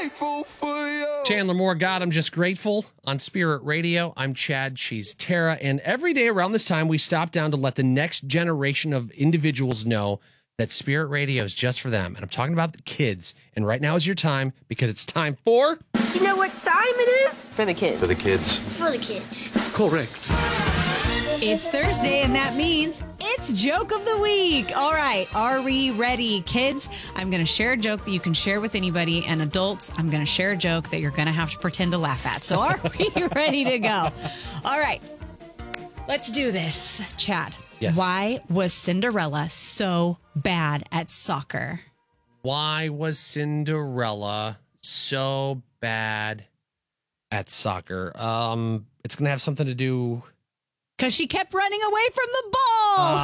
grateful for you. Chandler Moore, God, I'm just grateful on Spirit Radio. I'm Chad, she's Tara, and every day around this time, we stop down to let the next generation of individuals know that Spirit Radio is just for them. And I'm talking about the kids. And right now is your time because it's time for... You know what time it is? For the kids. For the kids. For the kids. Correct. It's Thursday, and that means it's Joke of the Week. All right, are we ready, kids? I'm going to share a joke that you can share with anybody, and adults, I'm going to share a joke that you're going to have to pretend to laugh at. So are we ready to go? All right, let's do this. Chad, Yes. Why was Cinderella so bad at soccer? Why was Cinderella so bad at soccer? It's going to have something to do... Because she kept running away from the ball.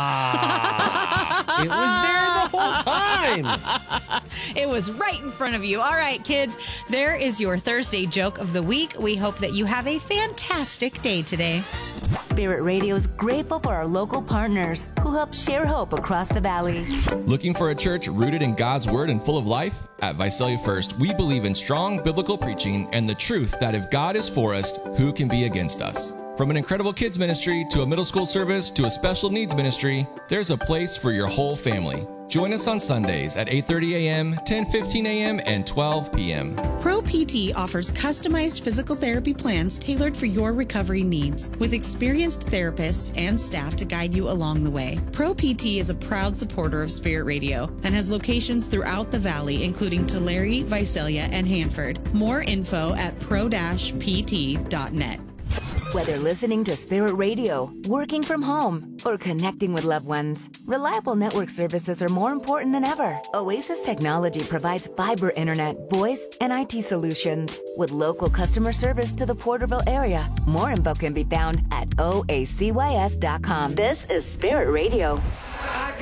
It was there the whole time. It was right in front of you. All right, kids, there is your Thursday joke of the week. We hope that you have a fantastic day today. Spirit Radio is grateful for our local partners who help share hope across the valley. Looking for a church rooted in God's word and full of life? At Visalia First, we believe in strong biblical preaching and the truth that if God is for us, who can be against us? From an incredible kids ministry to a middle school service to a special needs ministry, there's a place for your whole family. Join us on Sundays at 8:30 a.m., 10:15 a.m., and 12 p.m. Pro PT offers customized physical therapy plans tailored for your recovery needs, with experienced therapists and staff to guide you along the way. Pro PT is a proud supporter of Spirit Radio and has locations throughout the valley, including Tulare, Visalia, and Hanford. More info at pro-pt.net. Whether listening to Spirit Radio, working from home, or connecting with loved ones, reliable network services are more important than ever. Oasis Technology provides fiber internet, voice, and IT solutions with local customer service to the Porterville area. More info can be found at oacys.com. This is Spirit Radio.